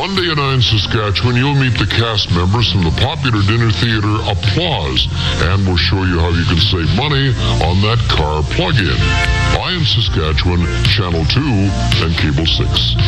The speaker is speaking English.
Sunday at 9 Saskatchewan, you'll meet the cast members from the popular dinner theater Applause, and we'll show you how you can save money on that car plug-in. I am Saskatchewan, Channel 2 and Cable 6.